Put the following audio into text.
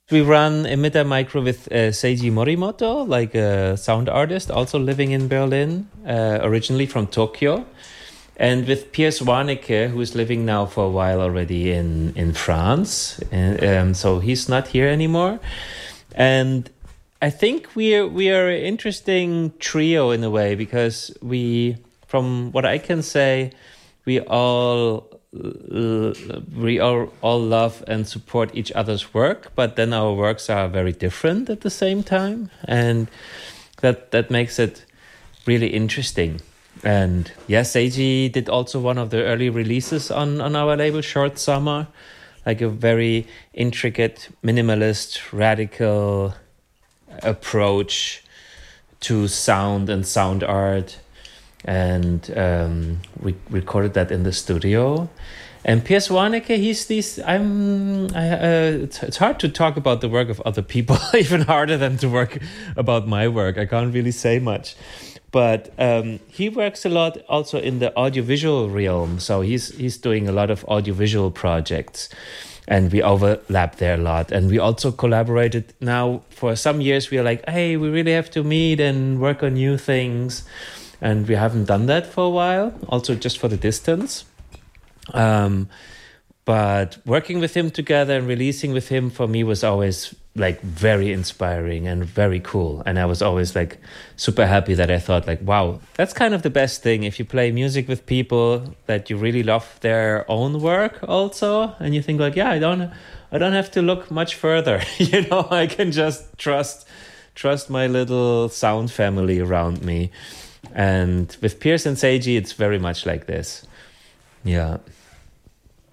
We run Emitter Micro with Seiji Morimoto, like a sound artist, also living in Berlin, originally from Tokyo. And with Piers Warnecke, who is living now for a while already in France. And so he's not here anymore. And I think we are an interesting trio in a way, because from what I can say, we all love and support each other's work, but then our works are very different at the same time, and that makes it really interesting. And yes, Seiji did also one of the early releases on our label, Short Summer, like a very intricate, minimalist, radical approach to sound and sound art. And we recorded that in the studio. And Piers Warnecke, it's hard to talk about the work of other people, even harder than to work about my work. I can't really say much. But he works a lot also in the audiovisual realm. So he's doing a lot of audiovisual projects. And we overlap there a lot. And we also collaborated now for some years. We are like, hey, we really have to meet and work on new things. And we haven't done that for a while, also just for the distance. But working with him together and releasing with him for me was always like very inspiring and very cool. And I was always like super happy that I thought like, wow, that's kind of the best thing. If you play music with people that you really love their own work also, and you think like, yeah, I don't have to look much further. I can just trust my little sound family around me. And with Piers and Seiji, it's very much like this. Yeah.